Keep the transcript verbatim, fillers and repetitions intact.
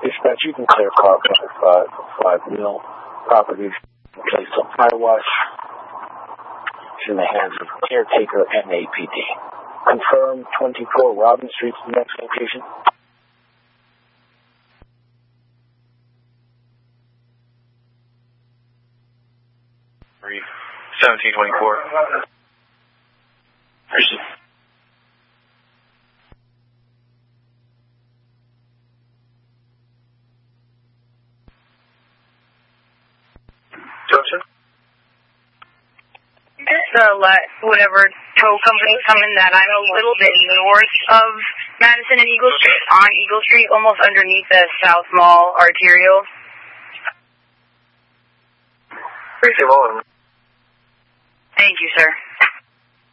Dispatch, you can clear car five, five mil properties placed on fire watch. It's in the hands of caretaker and A P D. Confirm twenty-four Robin Street's the next location. seventeen twenty-four. Johnson? Just uh, let whatever tow companies come in that I'm a little bit north of Madison and Eagle Street, on Eagle Street, almost underneath the South Mall arterial. Appreciate all of them. Thank you, sir.